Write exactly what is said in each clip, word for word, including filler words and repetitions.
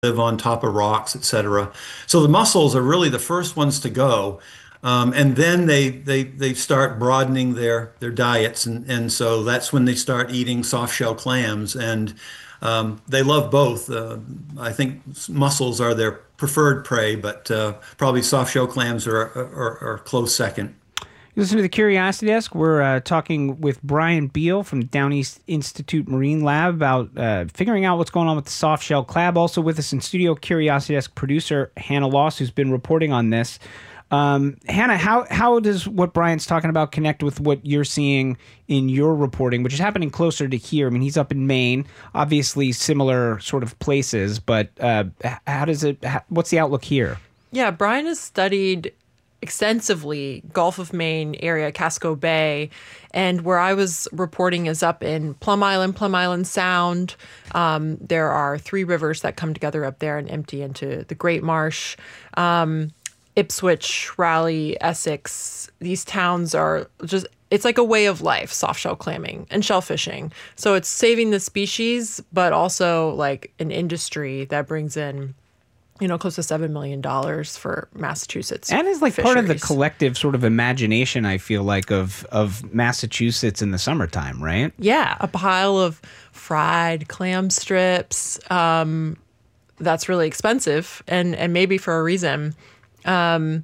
live on top of rocks, et cetera. So the mussels are really the first ones to go. Um, and then they, they they start broadening their their diets, and, and so that's when they start eating soft shell clams, and um, they love both. Uh, I think mussels are their preferred prey, but uh, probably soft shell clams are, are, are close second. You listen to the Curiosity Desk. We're uh, talking with Brian Beal from Down East Institute Marine Lab about uh, figuring out what's going on with the soft shell crab. Also with us in studio, Curiosity Desk producer Hannah Loss, who's been reporting on this. Um, Hannah, how how does what Brian's talking about connect with what you're seeing in your reporting, which is happening closer to here? I mean, he's up in Maine, obviously similar sort of places, but uh, how does it? How, what's the outlook here? Yeah, Brian has studied extensively Gulf of Maine area, Casco Bay, and where I was reporting is up in Plum Island, Plum Island Sound. Um, there are three rivers that come together up there and empty into the Great Marsh. Um, Ipswich, Raleigh, Essex, these towns are just, it's like a way of life, soft shell clamming and shellfishing. So it's saving the species, but also like an industry that brings in, you know, close to seven million dollars for Massachusetts. And is like fisheries. Part of the collective sort of imagination, I feel like, of, of Massachusetts in the summertime, right? Yeah, a pile of fried clam strips. Um, that's really expensive, and, and maybe for a reason. Um,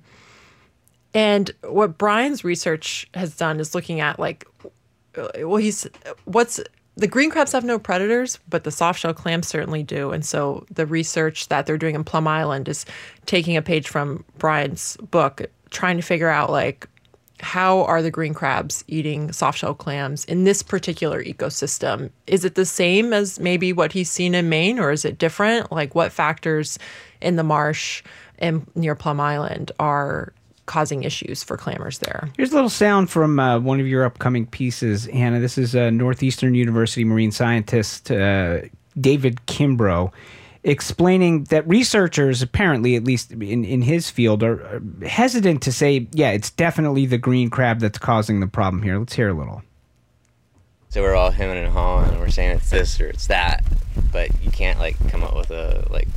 and what Brian's research has done is looking at like, well, he's what's the green crabs have no predators, but the soft shell clams certainly do. And so the research that they're doing in Plum Island is taking a page from Brian's book, trying to figure out like, how are the green crabs eating soft shell clams in this particular ecosystem? Is it the same as maybe what he's seen in Maine, or is it different? Like what factors in the marsh and near Plum Island are causing issues for clammers there? Here's a little sound from uh, one of your upcoming pieces, Hannah. This is uh, Northeastern University marine scientist uh, David Kimbrough explaining that researchers, apparently, at least in, in his field, are, are hesitant to say, yeah, it's definitely the green crab that's causing the problem here. Let's hear a little. So we're all hemming and hawing, and we're saying it's this or it's that, but you can't like come up with a like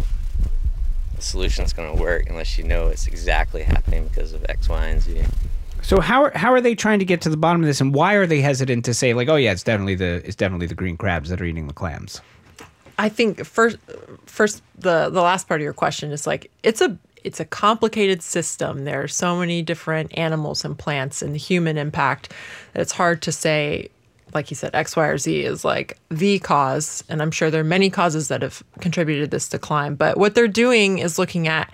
a solution that's going to work unless you know it's exactly happening because of X, Y, and Z. So how are, how are they trying to get to the bottom of this, and why are they hesitant to say like, oh yeah, it's definitely the it's definitely the green crabs that are eating the clams? I think first, first the the last part of your question is like it's a it's a complicated system. There are so many different animals and plants and the human impact that it's hard to say, like you said, X, Y, or Z is like the cause. And I'm sure there are many causes that have contributed to this decline. But what they're doing is looking at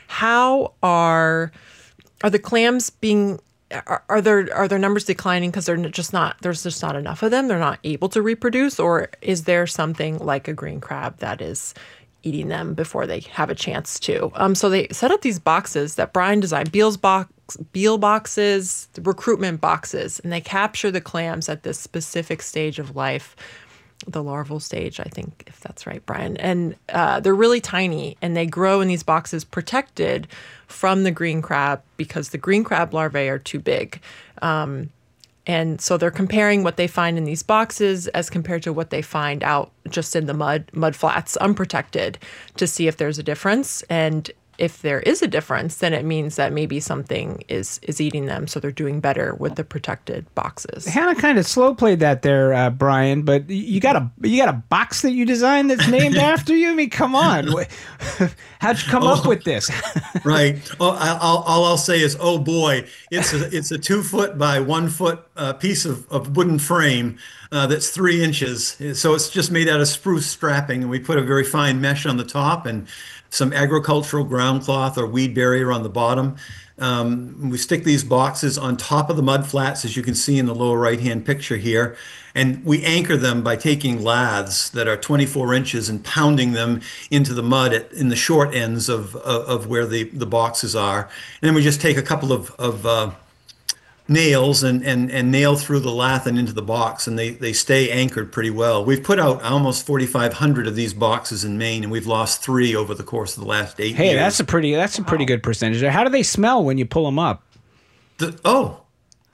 how are are the clams being Are, are their are their numbers declining because they're just not there's just not enough of them? They're not able to reproduce, or is there something like a green crab that is eating them before they have a chance to? Um, so they set up these boxes that Brian designed, Beal's box, Beal boxes, the recruitment boxes, and they capture the clams at this specific stage of life, the larval stage, I think, if that's right, Brian. And uh, they're really tiny, and they grow in these boxes protected from the green crab because the green crab larvae are too big. Um, and so they're comparing what they find in these boxes as compared to what they find out just in the mud, mud flats, unprotected, to see if there's a difference. And if there is a difference, then it means that maybe something is is eating them, so they're doing better with the protected boxes. Hannah kind of slow played that there, uh, Brian. But you got a you got a box that you designed that's named after you. I mean, come on, how'd you come oh, up with this? Right. Oh, I'll, all I'll say is, oh boy, it's a it's a two foot by one foot uh, piece of, of wooden frame uh, that's three inches. So it's just made out of spruce strapping, and we put a very fine mesh on the top and some agricultural ground cloth or weed barrier on the bottom. Um, we stick these boxes on top of the mud flats, as you can see in the lower right-hand picture here, and we anchor them by taking laths that are twenty-four inches and pounding them into the mud at, in the short ends of, of, of where the, the boxes are. And then we just take a couple of, of uh, nails and, and, and nail through the lath and into the box, and they, they stay anchored pretty well. We've put out almost forty-five hundred of these boxes in Maine, and we've lost three over the course of the last eight hey, years. Hey, that's a pretty that's a pretty good percentage. How do they smell when you pull them up? The, oh,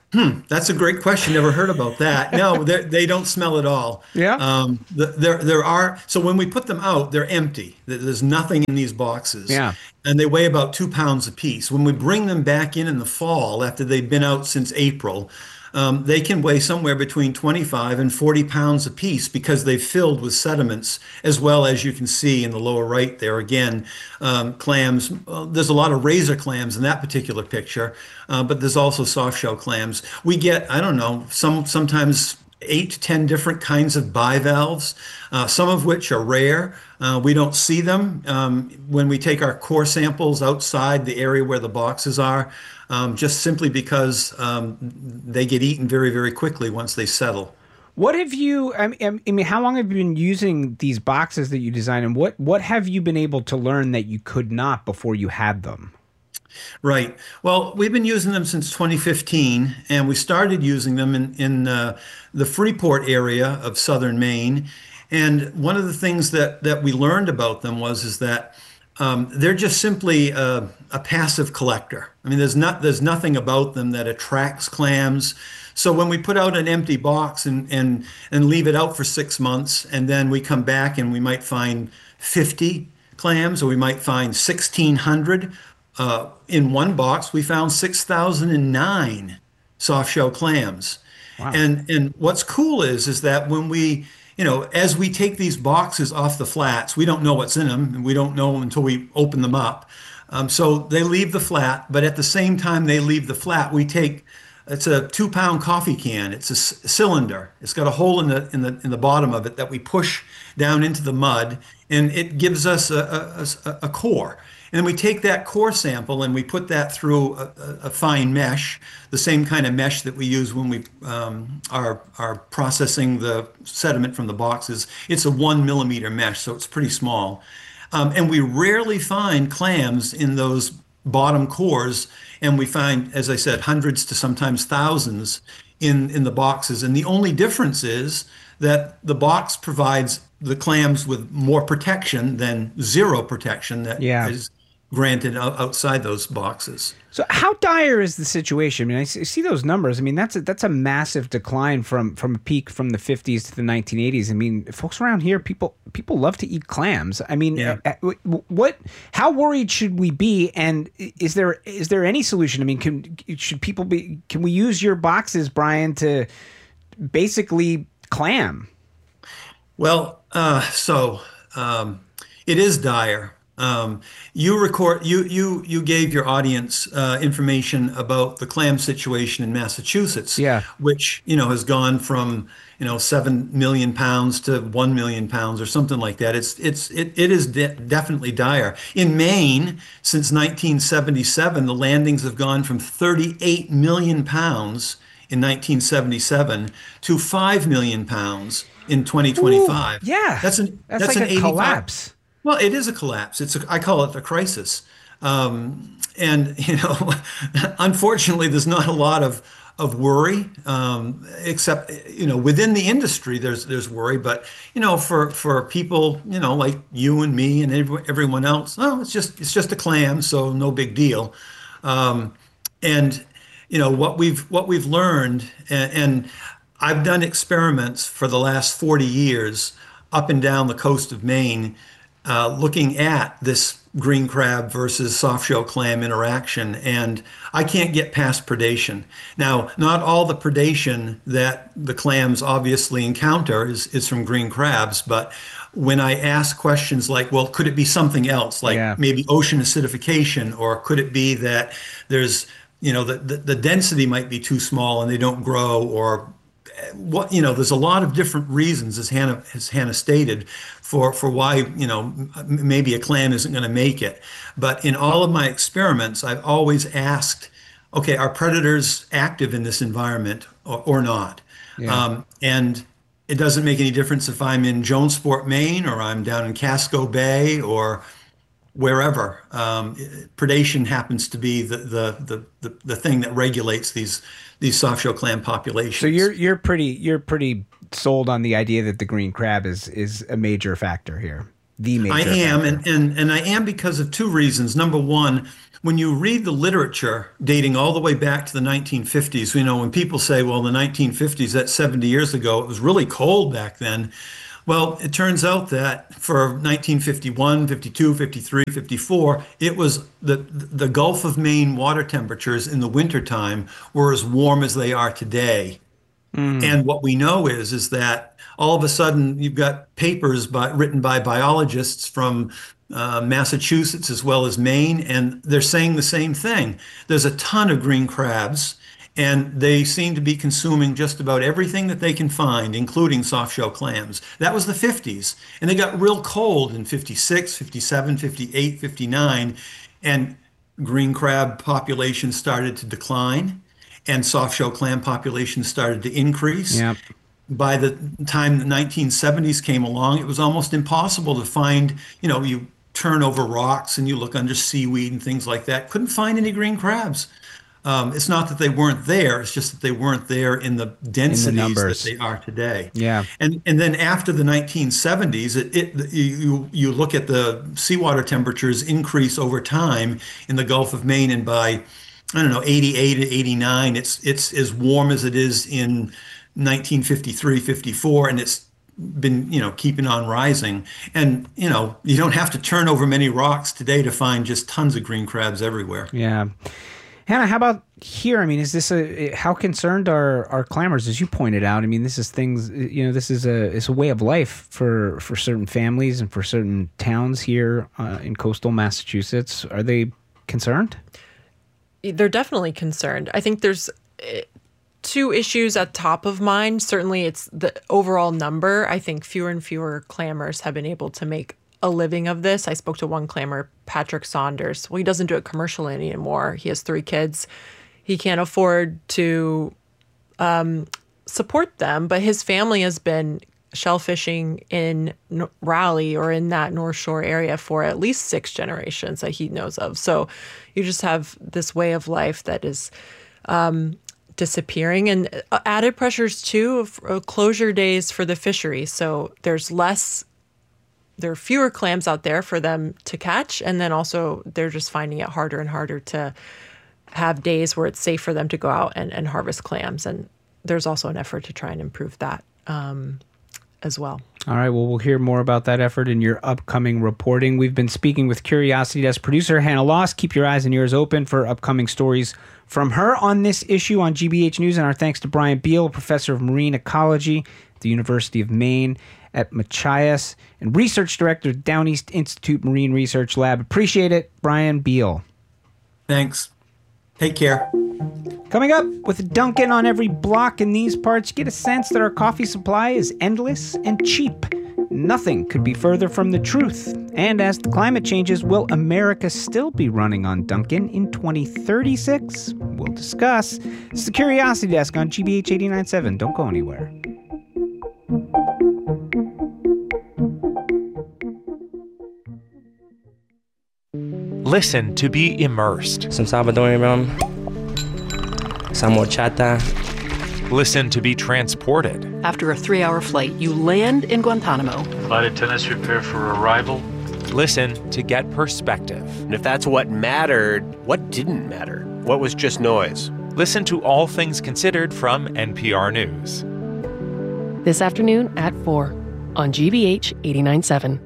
That's a great question. Never heard about that. No, they they don't smell at all. Yeah. Um, the, there there are so when we put them out, they're empty. There- There's nothing in these boxes. Yeah. And they weigh about two pounds apiece. When we bring them back in in the fall, after they've been out since April, um, they can weigh somewhere between twenty-five and forty pounds apiece because they've filled with sediments, as well as you can see in the lower right there. Again, um, clams. Uh, there's a lot of razor clams in that particular picture, uh, but there's also soft shell clams. We get, I don't know, some sometimes eight to ten different kinds of bivalves, uh, some of which are rare. Uh, we don't see them um, when we take our core samples outside the area where the boxes are, um, just simply because um, they get eaten very, very quickly once they settle. What have you? I mean, I mean, how long have you been using these boxes that you designed, and what what have you been able to learn that you could not before you had them? Right. Well, we've been using them since twenty fifteen, and we started using them in, in uh, the Freeport area of southern Maine. And one of the things that, that we learned about them was is that um, they're just simply a, a passive collector. I mean, there's not there's nothing about them that attracts clams. So when we put out an empty box and and and leave it out for six months, and then we come back and we might find fifty clams, or we might find sixteen hundred. Uh, in one box, we found six thousand nine soft shell clams. Wow. And and what's cool is is that when we, you know, as we take these boxes off the flats, we don't know what's in them, and we don't know until we open them up. Um, so they leave the flat, but at the same time they leave the flat, we take, it's a two pound coffee can. It's a c- cylinder. It's got a hole in the in the in the bottom of it that we push down into the mud, and it gives us a, a, a, a core. And then we take that core sample and we put that through a, a, a fine mesh, the same kind of mesh that we use when we um, are are processing the sediment from the boxes. It's a one millimeter mesh, so it's pretty small. Um, and we rarely find clams in those bottom cores, and we find, as I said, hundreds to sometimes thousands in in the boxes. And the only difference is that the box provides the clams with more protection than zero protection that Yeah. is granted o- outside those boxes. So how dire is the situation? I mean, I see see those numbers. I mean, that's a, that's a massive decline from from a peak from the fifties to the nineteen eighties. I mean, folks around here, people people love to eat clams. I mean, Yeah. uh, uh, what? How worried should we be? And is there is there any solution? I mean, can should people be? Can we use your boxes, Brian, to basically clam? Well, uh, so um, it is dire. Um, you record you you you gave your audience uh, information about the clam situation in Massachusetts, Yeah. which you know has gone from you know seven million pounds to one million pounds or something like that. It's it's it, it is de- definitely dire. In Maine, since nineteen seventy-seven, the landings have gone from thirty-eight million pounds in nineteen seventy-seven to five million pounds in twenty twenty-five. Ooh, yeah, that's an that's, that's like an a eighty-five collapse. Well, it is a collapse. It's a, I call it a crisis. Um, and, you know, unfortunately, there's not a lot of, of worry, um, except, you know, within the industry, there's there's worry. But, you know, for, for people, you know, like you and me and every, everyone else, oh, it's just it's just a clam, so no big deal. Um, and, you know, what we've what we've learned, and, and I've done experiments for the last forty years up and down the coast of Maine, Uh, looking at this green crab versus soft shell clam interaction, and I can't get past predation. Now, not all the predation that the clams obviously encounter is, is from green crabs, but when I ask questions like, well, could it be something else, like Yeah. maybe ocean acidification, or could it be that there's, you know, the, the, the density might be too small and they don't grow, or what, you know, there's a lot of different reasons, as Hannah as Hannah stated, for for why, you know, m- maybe a clam isn't going to make it. But in all of my experiments, I've always asked, okay, are predators active in this environment or, or not? Yeah. Um, and it doesn't make any difference if I'm in Jonesport, Maine, or I'm down in Casco Bay, or wherever. Um, predation happens to be the, the the the the thing that regulates these these soft shell clam populations. So you're you're pretty you're pretty sold on the idea that the green crab is is a major factor here. the major I am, factor. and, and, and I am because of two reasons. Number one, when you read the literature dating all the way back to the nineteen fifties, you know, when people say, well, the nineteen fifties, that's seventy years ago, it was really cold back then. Well, it turns out that for nineteen fifty-one, fifty-two, fifty-three, fifty-four, it was the the Gulf of Maine water temperatures in the wintertime were as warm as they are today. Mm. And what we know is is that all of a sudden you've got papers by, written by biologists from uh, Massachusetts as well as Maine, and they're saying the same thing. There's a ton of green crabs, and they seem to be consuming just about everything that they can find, including soft-shell clams. That was the fifties, and they got real cold in fifty-six, fifty-seven, fifty-eight, fifty-nine, and green crab populations started to decline, and soft-shell clam populations started to increase. Yep. By the time the nineteen seventies came along, it was almost impossible to find, you know, you turn over rocks and you look under seaweed and things like that. Couldn't find any green crabs. Um, it's not that they weren't there, it's just that they weren't there in the densities in the that they are today. Yeah. And and then after the nineteen seventies, it, it you you look at the seawater temperatures increase over time in the Gulf of Maine, and by I don't know, eighty-eight to eighty-nine, it's it's as warm as it is in nineteen fifty-three, fifty-four, and it's been, you know, keeping on rising. And, you know, you don't have to turn over many rocks today to find just tons of green crabs everywhere. Yeah. Hannah, how about here? I mean, is this a, how concerned are, are clammers, as you pointed out? I mean, this is things, you know, this is a, it's a way of life for, for certain families and for certain towns here uh, in coastal Massachusetts. Are they concerned? They're definitely concerned. I think there's two issues at top of mind. Certainly it's the overall number. I think fewer and fewer clammers have been able to make a living of this. I spoke to one clammer, Patrick Saunders. Well, he doesn't do it commercially anymore. He has three kids. He can't afford to um, support them, but his family has been shellfishing in Raleigh or in that North Shore area for at least six generations that he knows of. So you just have this way of life that is um, disappearing, and added pressures too of uh, closure days for the fishery. So there's less, there are fewer clams out there for them to catch, and then also they're just finding it harder and harder to have days where it's safe for them to go out and, and harvest clams. And there's also an effort to try and improve that um, as well. All right, well, we'll hear more about that effort in your upcoming reporting. We've been speaking with Curiosity Desk producer Hannah Loss. Keep your eyes and ears open for upcoming stories from her on this issue on G B H News. And our thanks to Brian Beal, professor of marine ecology at the University of Maine at Machias and research director at Down East Institute Marine Research Lab. Appreciate it, Brian Beal. Thanks. Take care. Coming up, with a Dunkin' on every block in these parts, you get a sense that our coffee supply is endless and cheap. Nothing could be further from the truth. And as the climate changes, will America still be running on Dunkin' in twenty thirty-six? We'll discuss. This is the Curiosity Desk on G B H eighty-nine point seven. Don't go anywhere. Listen to be immersed. Some Salvadorian rum, some horchata. Listen to be transported. After a three-hour flight, you land in Guantanamo. Flight attendants prepare for arrival. Listen to get perspective. And if that's what mattered, what didn't matter? What was just noise? Listen to All Things Considered from N P R News. This afternoon at four on G B H eighty-nine point seven.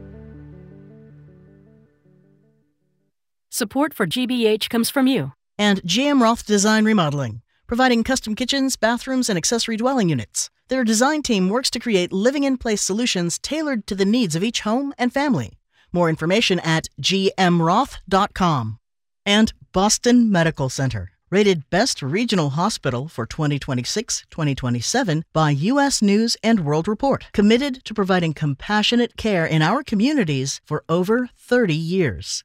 Support for G B H comes from you. And J M Roth Design Remodeling, providing custom kitchens, bathrooms, and accessory dwelling units. Their design team works to create living-in-place solutions tailored to the needs of each home and family. More information at g m roth dot com. And Boston Medical Center, rated Best Regional Hospital for twenty twenty-six twenty twenty-seven by U S News and World Report. Committed to providing compassionate care in our communities for over thirty years.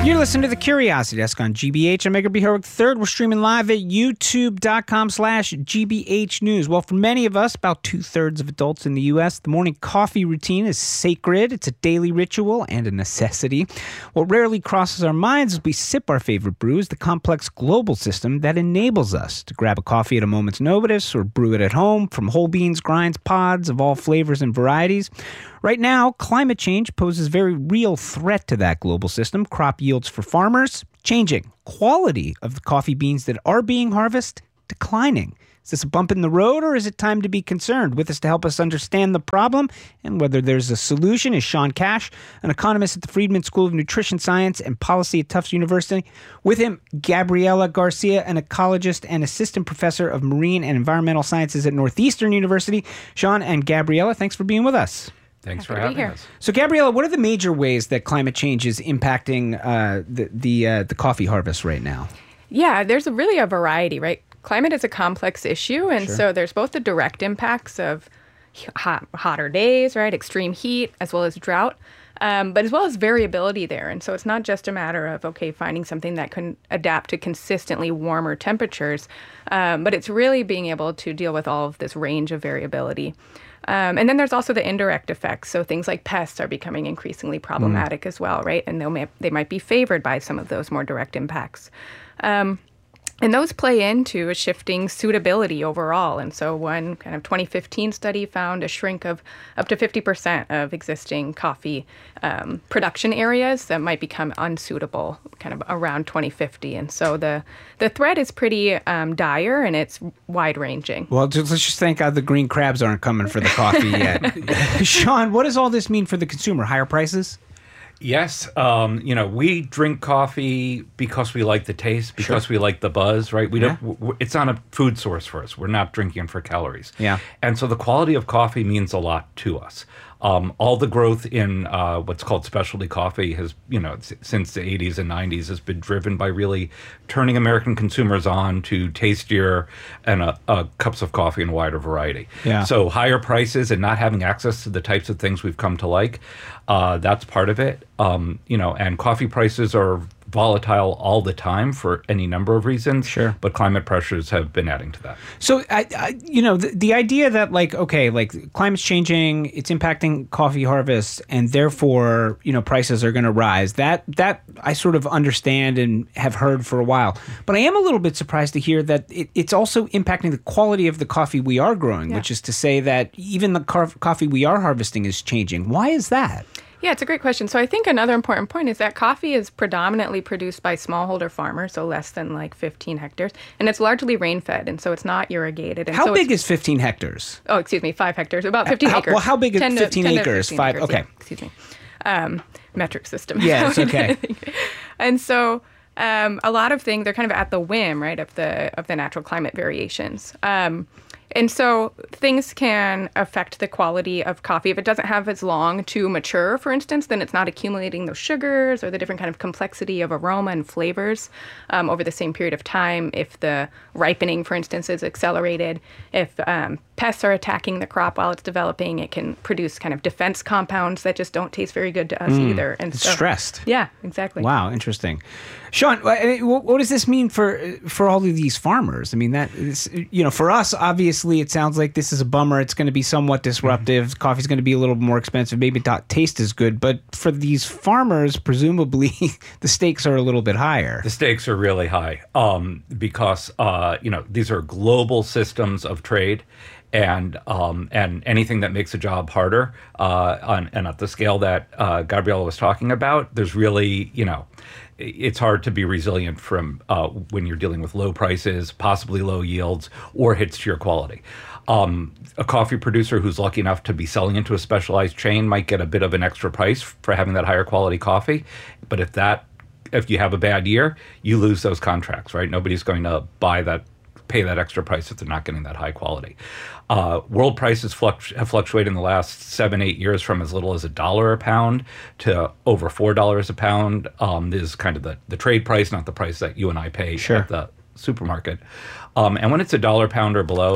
You're listening to The Curiosity Desk on G B H. I'm Edgar B. Herwick the third. We're streaming live at youtube.com slash GBH News. Well, for many of us, about two-thirds of adults in the U S, the morning coffee routine is sacred. It's a daily ritual and a necessity. What rarely crosses our minds as we sip our favorite brew is the complex global system that enables us to grab a coffee at a moment's notice or brew it at home from whole beans, grinds, pods of all flavors and varieties. Right now, climate change poses a very real threat to that global system. Crop yields for farmers changing. Quality of the coffee beans that are being harvested declining. Is this a bump in the road, or is it time to be concerned? With us to help us understand the problem and whether there's a solution is Sean Cash, an economist at the Friedman School of Nutrition Science and Policy at Tufts University. With him, Gabriela Garcia, an ecologist and assistant professor of marine and environmental sciences at Northeastern University. Sean and Gabriela, thanks for being with us. Thanks for having us. So, Gabriela, what are the major ways that climate change is impacting uh, the the, uh, the coffee harvest right now? Yeah, there's a really a variety, right? Climate is a complex issue, and Sure. so there's both the direct impacts of hot, hotter days, right, extreme heat, as well as drought, um, but as well as variability there. And so it's not just a matter of, okay, finding something that can adapt to consistently warmer temperatures, um, but it's really being able to deal with all of this range of variability. Um, and then there's also the indirect effects. So things like pests are becoming increasingly problematic mm. as well, right? And they may, they might be favored by some of those more direct impacts. Um, And those play into a shifting suitability overall. And so one kind of twenty fifteen study found a shrink of up to fifty percent of existing coffee um, production areas that might become unsuitable kind of around twenty fifty. And so the, the threat is pretty um, dire, and it's wide-ranging. Well, just, let's just thank God the green crabs aren't coming for the coffee yet. Sean, what does all this mean for the consumer? Higher prices? Yes. Um, you know, we drink coffee because we like the taste, because Sure. we like the buzz, right? We Yeah. don't. W- w- it's not a food source for us. We're not drinking for calories. Yeah. And so the quality of coffee means a lot to us. Um, all the growth in uh, what's called specialty coffee has, you know, s- since the eighties and nineties has been driven by really turning American consumers on to tastier and uh, uh, cups of coffee in a wider variety. Yeah. So higher prices and not having access to the types of things we've come to like, uh, that's part of it. Um, you know, and coffee prices are volatile all the time for any number of reasons. Sure. But climate pressures have been adding to that. So, I, I, you know, the, the idea that, like, okay, like, climate's changing, it's impacting coffee harvests, and therefore, you know, prices are going to rise. That, that I sort of understand and have heard for a while. But I am a little bit surprised to hear that it, it's also impacting the quality of the coffee we are growing, Yeah. which is to say that even the car- coffee we are harvesting is changing. Why is that? Yeah, it's a great question. So I think another important point is that coffee is predominantly produced by smallholder farmers, so less than like fifteen hectares, and it's largely rain-fed, and so it's not irrigated. And How so big it's, is fifteen hectares? Oh, excuse me, five hectares, about fifteen How- acres. well, how big is ten to- fifteen ten to acres? fifteen Five- acres, okay. yeah, excuse me. Um, metric system. Yeah, it's okay. And so um, a lot of things, they're kind of at the whim, right, of the of the natural climate variations. Um, And so things can affect the quality of coffee. If it doesn't have as long to mature, for instance, then it's not accumulating those sugars or the different kind of complexity of aroma and flavors um, over the same period of time. If the ripening, for instance, is accelerated, if um, pests are attacking the crop while it's developing, it can produce kind of defense compounds that just don't taste very good to us Mm, either. And it's so, stressed. Yeah, exactly. Wow, interesting. Sean, I mean, what, what does this mean for for all of these farmers? I mean, that is, you know, for us, obviously, it sounds like this is a bummer. It's going to be somewhat disruptive. Mm-hmm. Coffee's going to be a little more expensive. Maybe not taste as good. But for these farmers, presumably, the stakes are a little bit higher. The stakes are really high um, because, uh, you know, these are global systems of trade. And um, and anything that makes a job harder, uh, on, and at the scale that uh, Gabriela was talking about, there's really, you know, it's hard to be resilient from uh, when you're dealing with low prices, possibly low yields, or hits to your quality. Um, a coffee producer who's lucky enough to be selling into a specialized chain might get a bit of an extra price for having that higher quality coffee. But if that, if you have a bad year, you lose those contracts, right? Nobody's going to buy that, pay that extra price if they're not getting that high quality. Uh, world prices fluctu- have fluctuated in the last seven, eight years from as little as a dollar a pound to over four dollars a pound. Um, this is kind of the, the trade price, not the price that you and I pay Sure. at the supermarket. Um, and when it's a dollar a pound or below,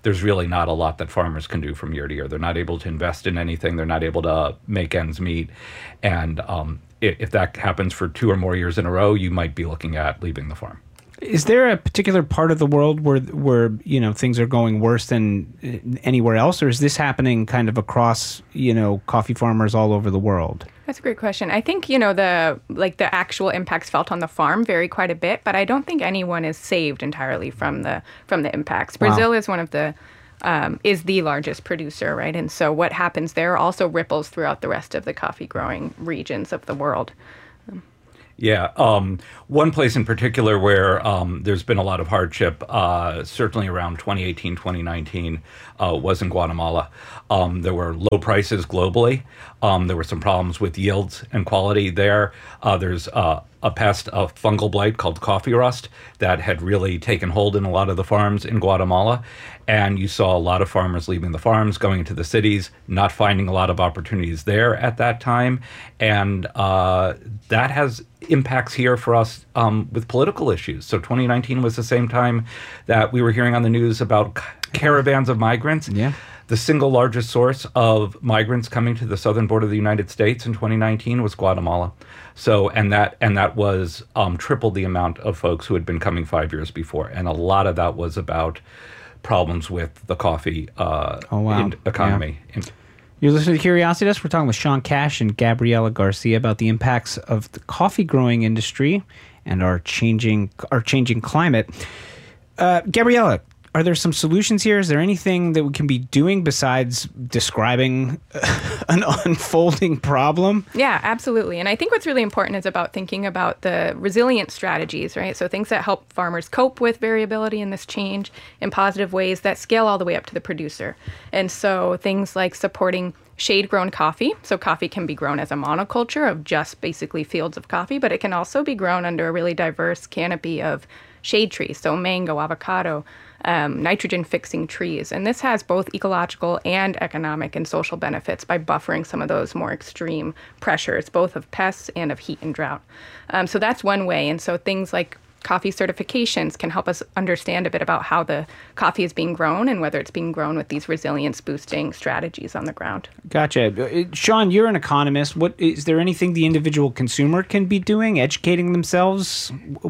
there's really not a lot that farmers can do from year to year. They're not able to invest in anything. They're not able to make ends meet. And um, if, if that happens for two or more years in a row, you might be looking at leaving the farm. Is there a particular part of the world where where you know things are going worse than anywhere else, or is this happening kind of across you know coffee farmers all over the world? That's a great question. I think you know the like the actual impacts felt on the farm vary quite a bit, but I don't think anyone is saved entirely from the from the impacts. Brazil wow. is one of the um, is the largest producer, right? And so what happens there also ripples throughout the rest of the coffee growing regions of the world. Yeah. Um, one place in particular where um, there's been a lot of hardship, uh, certainly around twenty eighteen, twenty nineteen, uh, was in Guatemala. Um, there were low prices globally. Um, there were some problems with yields and quality there. Uh, there's uh, a pest of fungal blight called coffee rust that had really taken hold in a lot of the farms in Guatemala. And you saw a lot of farmers leaving the farms, going into the cities, not finding a lot of opportunities there at that time. And uh, that has impacts here for us um, with political issues. So twenty nineteen was the same time that we were hearing on the news about caravans of migrants. Yeah. The single largest source of migrants coming to the southern border of the United States in twenty nineteen was Guatemala. So, and that and that was um, triple the amount of folks who had been coming five years before. And a lot of that was about problems with the coffee uh, oh, wow. in- economy. Yeah. You're listening to Curiosity Desk. We're talking with Sean Cash and Gabriela Garcia about the impacts of the coffee growing industry and our changing our changing climate. Uh, Gabriela, are there some solutions here? Is there anything that we can be doing besides describing an unfolding problem? Yeah, absolutely. And I think what's really important is about thinking about the resilient strategies, right? So things that help farmers cope with variability in this change in positive ways that scale all the way up to the producer. And so things like supporting shade-grown coffee. So coffee can be grown as a monoculture of just basically fields of coffee, but it can also be grown under a really diverse canopy of shade trees, so mango, avocado, um, nitrogen-fixing trees. And this has both ecological and economic and social benefits by buffering some of those more extreme pressures, both of pests and of heat and drought. Um, so that's one way. And so things like coffee certifications can help us understand a bit about how the coffee is being grown and whether it's being grown with these resilience boosting strategies on the ground. Gotcha. Sean, you're an economist. What is there anything the individual consumer can be doing, educating themselves?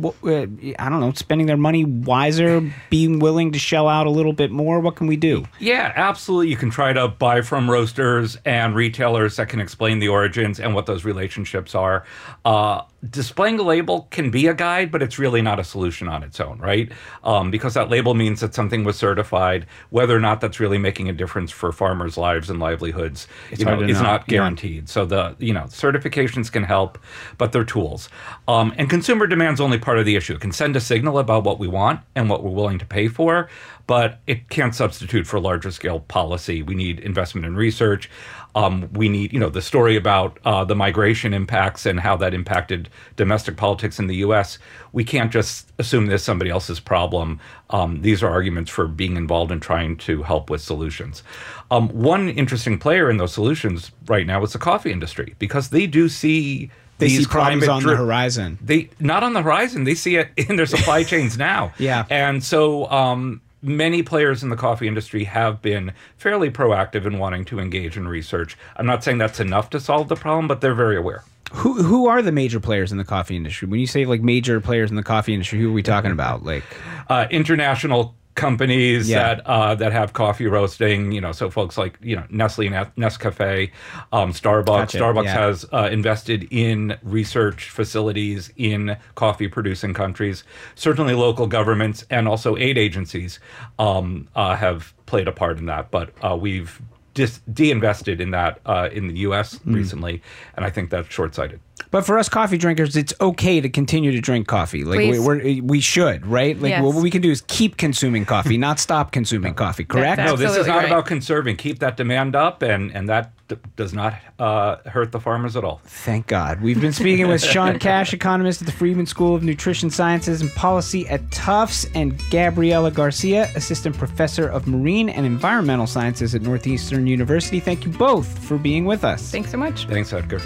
I don't know, spending their money wiser, being willing to shell out a little bit more? What can we do? Yeah, absolutely. You can try to buy from roasters and retailers that can explain the origins and what those relationships are. Uh, displaying a label can be a guide, but it's really not a solution on its own, right? Um, because that label means that something was certified. Whether or not that's really making a difference for farmers' lives and livelihoods, it's you know, is know. not guaranteed. Yeah. So the you know certifications can help, but they're tools. Um, and consumer demand's only part of the issue. It can send a signal about what we want and what we're willing to pay for, but it can't substitute for larger scale policy. We need investment in research. Um, we need, you know, the story about uh, the migration impacts and how that impacted domestic politics in the U S. We can't just assume this is somebody else's problem. Um, these are arguments for being involved in trying to help with solutions. Um, one interesting player in those solutions right now is the coffee industry, because they do see They these see problems on dri- the horizon. They not on the horizon. They see it in their supply chains now. Yeah, and so. Um, Many players in the coffee industry have been fairly proactive in wanting to engage in research. I'm not saying that's enough to solve the problem, but they're very aware. Who who are the major players in the coffee industry? When you say like major players in the coffee industry, who are we talking about? Like uh, international companies yeah. that uh, that have coffee roasting, you know, so folks like, you know, Nestle, Nescafe, um, Starbucks. Gotcha. Starbucks yeah. has uh, invested in research facilities in coffee producing countries. Certainly local governments and also aid agencies um, uh, have played a part in that, but uh, we've dis- de-invested in that uh, in the U S mm. recently, and I think that's short-sighted. But for us coffee drinkers, it's okay to continue to drink coffee. Like we, we're, we should, right? Like yes. what we can do is keep consuming coffee, not stop consuming coffee. Correct? No, this is not right. about conserving. Keep that demand up, and and that d- does not uh, hurt the farmers at all. Thank God. We've been speaking with Sean Cash, economist at the Friedman School of Nutrition Sciences and Policy at Tufts, and Gabriela Garcia, assistant professor of marine and environmental sciences at Northeastern University. Thank you both for being with us. Thanks so much. Thanks, Edgar.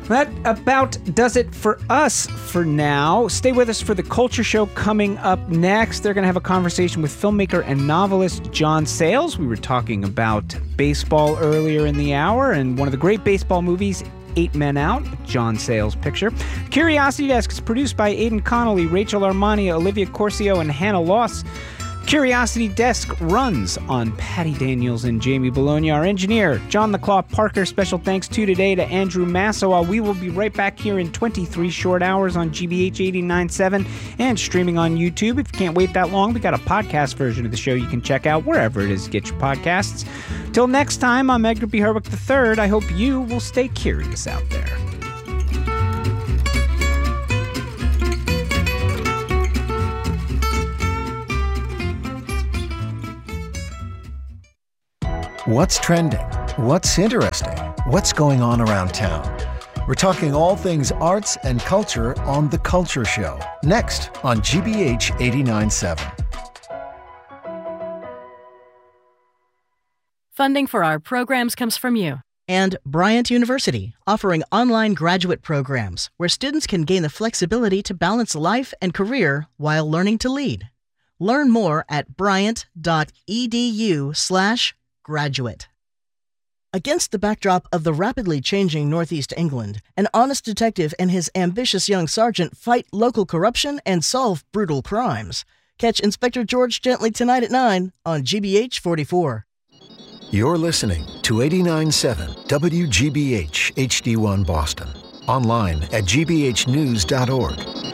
That about does it for us for now. Stay with us for the Culture Show coming up next. They're going to have a conversation with filmmaker and novelist John Sayles. We were talking about baseball earlier in the hour, and one of the great baseball movies, Eight Men Out, John Sayles picture. Curiosity Desk is produced by Aidan Connolly, Rachel Armani, Olivia Corcio, and Hannah Loss. Curiosity Desk runs on Patty Daniels and Jamie Bologna. Our engineer, John the Claw Parker. Special thanks to today to Andrew Massawa. We will be right back here in twenty-three short hours on G B H eighty-nine point seven and streaming on YouTube. If you can't wait that long, we got a podcast version of the show you can check out wherever it is you get your podcasts. Till next time, I'm Edgar B. Herwick the third. I hope you will stay curious out there. What's trending? What's interesting? What's going on around town? We're talking all things arts and culture on The Culture Show, next on G B H eighty-nine point seven. Funding for our programs comes from you. And Bryant University, offering online graduate programs where students can gain the flexibility to balance life and career while learning to lead. Learn more at bryant.edu slash graduate. Against the backdrop of the rapidly changing Northeast England, an honest detective and his ambitious young sergeant fight local corruption and solve brutal crimes. Catch Inspector George Gently tonight at nine on G B H forty-four. You're listening to eighty-nine point seven W G B H H D one Boston. Online at g b h news dot org.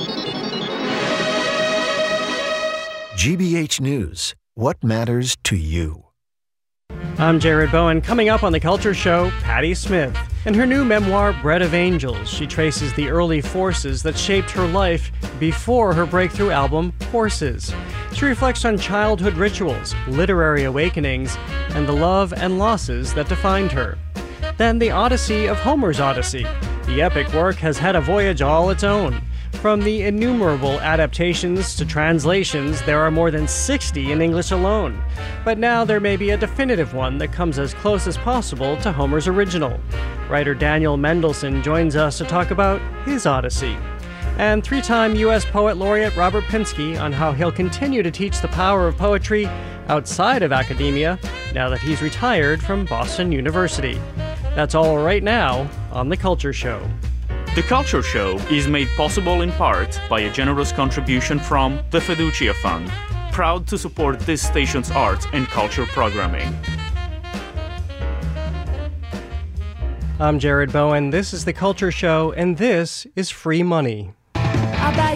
G B H News. What matters to you? I'm Jared Bowen. Coming up on The Culture Show, Patti Smith. In her new memoir, Bread of Angels, she traces the early forces that shaped her life before her breakthrough album, Horses. She reflects on childhood rituals, literary awakenings, and the love and losses that defined her. Then the Odyssey of Homer's Odyssey. The epic work has had a voyage all its own. From the innumerable adaptations to translations, there are more than sixty in English alone. But now there may be a definitive one that comes as close as possible to Homer's original. Writer Daniel Mendelsohn joins us to talk about his Odyssey. And three-time U S Poet Laureate Robert Pinsky on how he'll continue to teach the power of poetry outside of academia now that he's retired from Boston University. That's all right now on The Culture Show. The Culture Show is made possible in part by a generous contribution from the Fiducia Fund, proud to support this station's arts and culture programming. I'm Jared Bowen, this is The Culture Show, and this is Free Money.